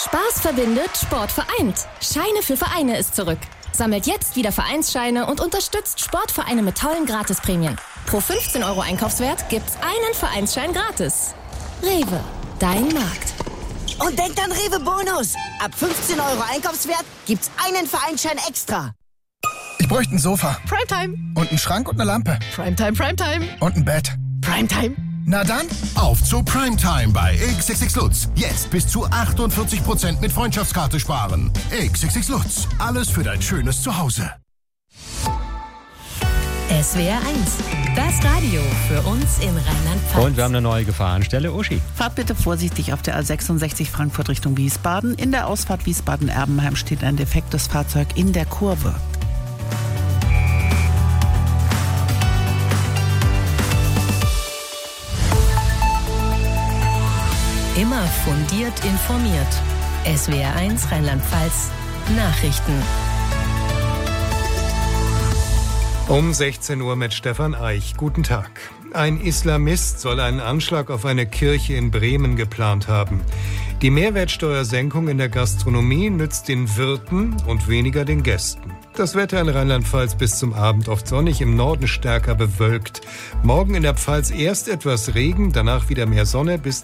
Spaß verbindet, Sport vereint. Scheine für Vereine ist zurück. Sammelt jetzt wieder Vereinsscheine und unterstützt Sportvereine mit tollen Gratisprämien. Pro 15 € Einkaufswert gibt's einen Vereinsschein gratis. Rewe, dein Markt. Und denkt an Rewe Bonus. Ab 15 € Einkaufswert gibt's einen Vereinsschein extra. Ich bräuchte ein Sofa. Primetime. Und einen Schrank und eine Lampe. Primetime, Primetime. Und ein Bett. Primetime. Na dann, auf zu Primetime bei XXX Lutz. Jetzt bis zu 48% mit Freundschaftskarte sparen. XXX Lutz. Alles für dein schönes Zuhause. SWR 1, das Radio für uns in Rheinland-Pfalz. Und wir haben eine neue Gefahrenstelle, Uschi. Fahrt bitte vorsichtig auf der A66 Frankfurt Richtung Wiesbaden. In der Ausfahrt Wiesbaden-Erbenheim steht ein defektes Fahrzeug in der Kurve. Immer fundiert informiert. SWR 1 Rheinland-Pfalz Nachrichten. Um 16 Uhr mit Stefan Eich. Guten Tag. Ein Islamist soll einen Anschlag auf eine Kirche in Bremen geplant haben. Die Mehrwertsteuersenkung in der Gastronomie nützt den Wirten und weniger den Gästen. Das Wetter in Rheinland-Pfalz bis zum Abend oft sonnig, im Norden stärker bewölkt. Morgen in der Pfalz erst etwas Regen, danach wieder mehr Sonne bis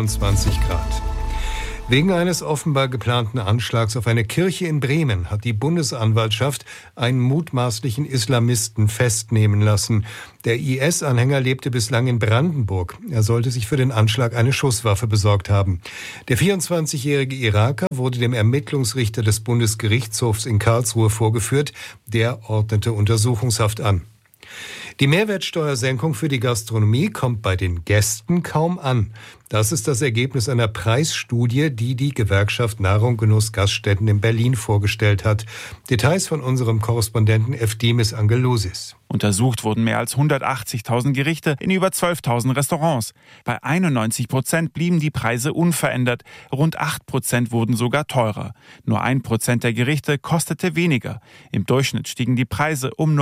23 Grad. Wegen eines offenbar geplanten Anschlags auf eine Kirche in Bremen hat die Bundesanwaltschaft einen mutmaßlichen Islamisten festnehmen lassen. Der IS-Anhänger lebte bislang in Brandenburg. Er sollte sich für den Anschlag eine Schusswaffe besorgt haben. Der 24-jährige Iraker wurde dem Ermittlungsrichter des Bundesgerichtshofs in Karlsruhe vorgeführt. Der ordnete Untersuchungshaft an. Die Mehrwertsteuersenkung für die Gastronomie kommt bei den Gästen kaum an. Das ist das Ergebnis einer Preisstudie, die die Gewerkschaft Nahrung Genuss Gaststätten in Berlin vorgestellt hat. Details von unserem Korrespondenten Eftimis Angelousis. Untersucht wurden mehr als 180.000 Gerichte in über 12.000 Restaurants. Bei 91% blieben die Preise unverändert. Rund 8% wurden sogar teurer. Nur 1% der Gerichte kostete weniger. Im Durchschnitt stiegen die Preise um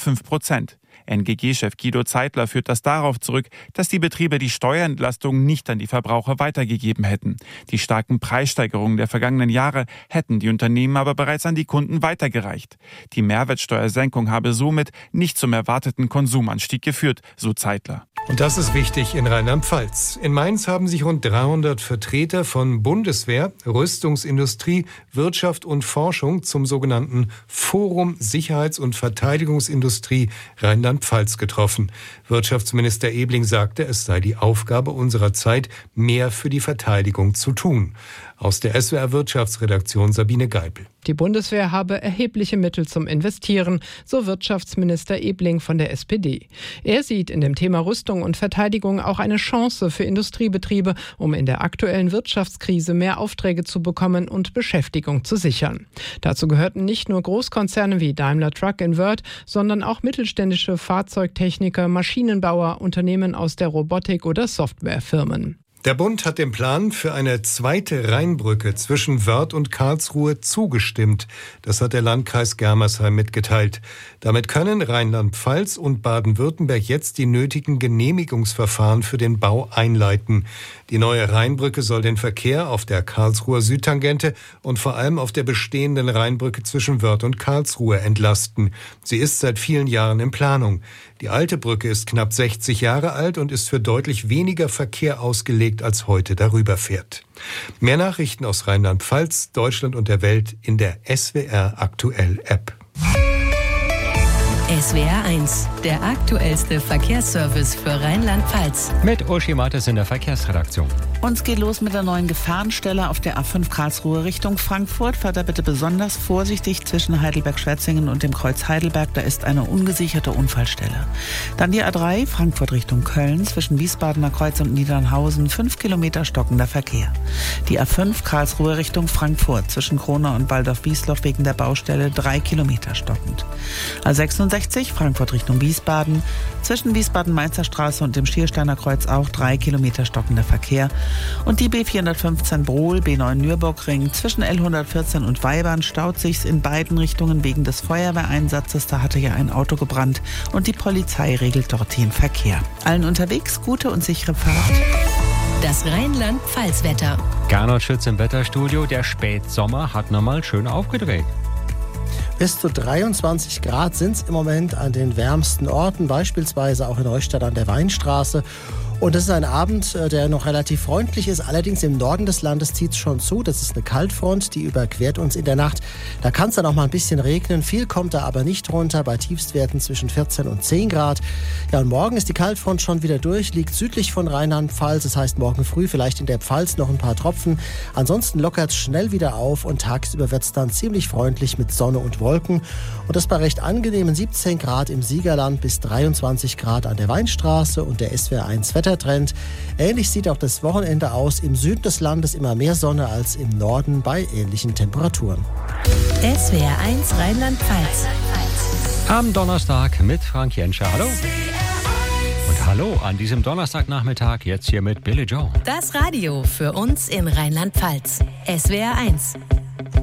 0,5%. NGG-Chef Guido Zeitler führt das darauf zurück, dass die Betriebe die Steuerentlastung nicht an die Verbraucher weitergegeben hätten. Die starken Preissteigerungen der vergangenen Jahre hätten die Unternehmen aber bereits an die Kunden weitergereicht. Die Mehrwertsteuersenkung habe somit nicht zum erwarteten Konsumanstieg geführt, so Zeitler. Und das ist wichtig in Rheinland-Pfalz. In Mainz haben sich rund 300 Vertreter von Bundeswehr, Rüstungsindustrie, Wirtschaft und Forschung zum sogenannten Forum Sicherheits- und Verteidigungsindustrie Rheinland-Pfalz getroffen. Wirtschaftsminister Ebling sagte, es sei die Aufgabe unserer Zeit, mehr für die Verteidigung zu tun. Aus der SWR-Wirtschaftsredaktion Sabine Geipel. Die Bundeswehr habe erhebliche Mittel zum Investieren, so Wirtschaftsminister Ebling von der SPD. Er sieht in dem Thema Rüstung und Verteidigung auch eine Chance für Industriebetriebe, um in der aktuellen Wirtschaftskrise mehr Aufträge zu bekommen und Beschäftigung zu sichern. Dazu gehörten nicht nur Großkonzerne wie Daimler Truck in Wörth, sondern auch mittelständische Fahrzeugtechniker, Maschinenbauer, Unternehmen aus der Robotik oder Softwarefirmen. Der Bund hat dem Plan für eine zweite Rheinbrücke zwischen Wörth und Karlsruhe zugestimmt. Das hat der Landkreis Germersheim mitgeteilt. Damit können Rheinland-Pfalz und Baden-Württemberg jetzt die nötigen Genehmigungsverfahren für den Bau einleiten. Die neue Rheinbrücke soll den Verkehr auf der Karlsruher Südtangente und vor allem auf der bestehenden Rheinbrücke zwischen Wörth und Karlsruhe entlasten. Sie ist seit vielen Jahren in Planung. Die alte Brücke ist knapp 60 Jahre alt und ist für deutlich weniger Verkehr ausgelegt, als heute darüber fährt. Mehr Nachrichten aus Rheinland-Pfalz, Deutschland und der Welt in der SWR Aktuell App. SWR 1, der aktuellste Verkehrsservice für Rheinland-Pfalz. Mit Uschi Mattes in der Verkehrsredaktion. Uns geht los mit der neuen Gefahrenstelle auf der A5 Karlsruhe Richtung Frankfurt. Fahrt da bitte besonders vorsichtig zwischen Heidelberg-Schwetzingen und dem Kreuz Heidelberg. Da ist eine ungesicherte Unfallstelle. Dann die A3 Frankfurt Richtung Köln zwischen Wiesbadener Kreuz und Niedernhausen. 5 Kilometer stockender Verkehr. Die A5 Karlsruhe Richtung Frankfurt zwischen Kronau und Waldorf-Wiesloch wegen der Baustelle 3 Kilometer stockend. A66 Frankfurt Richtung Wiesbaden zwischen Wiesbaden-Mainzer Straße und dem Schiersteiner Kreuz auch 3 Kilometer stockender Verkehr. Und die B415 Brohl, B9 Nürburgring zwischen L114 und Weibern staut sich's in beiden Richtungen wegen des Feuerwehreinsatzes. Da hatte ja ein Auto gebrannt und die Polizei regelt dort den Verkehr. Allen unterwegs gute und sichere Fahrt. Das Rheinland-Pfalz-Wetter. Gernot Schütz im Wetterstudio. Der Spätsommer hat nochmal schön aufgedreht. Bis zu 23 Grad sind es im Moment an den wärmsten Orten, beispielsweise auch in Neustadt an der Weinstraße. Und das ist ein Abend, der noch relativ freundlich ist. Allerdings im Norden des Landes zieht es schon zu. Das ist eine Kaltfront, die überquert uns in der Nacht. Da kann es dann auch mal ein bisschen regnen. Viel kommt da aber nicht runter, bei Tiefstwerten zwischen 14 und 10 Grad. Ja, und morgen ist die Kaltfront schon wieder durch, liegt südlich von Rheinland-Pfalz. Das heißt, morgen früh vielleicht in der Pfalz noch ein paar Tropfen. Ansonsten lockert es schnell wieder auf und tagsüber wird es dann ziemlich freundlich mit Sonne und Wolken. Und das bei recht angenehmen 17 Grad im Siegerland bis 23 Grad an der Weinstraße und der SWR1 Wettertrend. Ähnlich sieht auch das Wochenende aus. Im Süden des Landes immer mehr Sonne als im Norden bei ähnlichen Temperaturen. SWR1 Rheinland-Pfalz. Am Donnerstag mit Frank Jenscher. Hallo. Und hallo an diesem Donnerstagnachmittag jetzt hier mit Billy Joe. Das Radio für uns in Rheinland-Pfalz. SWR1.